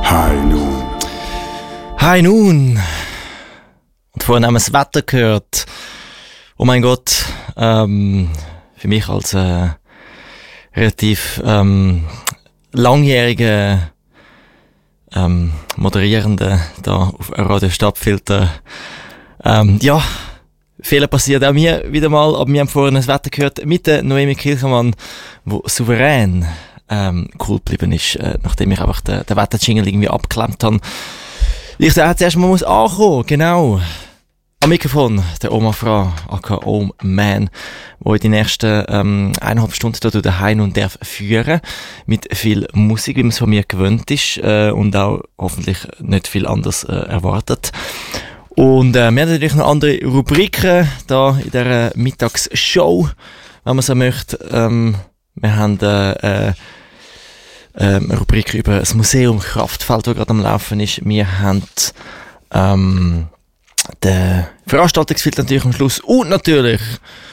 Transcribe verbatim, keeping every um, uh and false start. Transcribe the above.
High Noon. High Noon. Und vorhin haben wir das Wetter gehört. Oh mein Gott, ähm, für mich als äh, relativ ähm, langjähriger ähm, Moderierender da auf Radio Stadtfilter. Ähm, ja, Fehler passiert auch mir wieder mal, aber wir haben vorhin das Wetter gehört mit der Noemi Kilchermann, wo souverän ähm, cool geblieben ist, äh, nachdem ich einfach den, den Wetter-Jingle irgendwie abgeklemmt habe. Ich sage jetzt erstmal, man muss ankommen, genau. Am Mikrofon, der Omar Fra, aka Oh Man, wo in die nächsten ähm, eineinhalb Stunden hier durch den High Noon darf führen, mit viel Musik, wie man es von mir gewöhnt ist, äh, und auch hoffentlich nicht viel anderes äh, erwartet. Und äh, wir haben natürlich noch andere Rubriken da in dieser Mittagsshow, wenn man so möchte. Ähm, wir haben äh, äh, eine Rubrik über das Museum Kraftfeld, das gerade am Laufen ist. Wir haben ähm, den Veranstaltungsfilter natürlich am Schluss und natürlich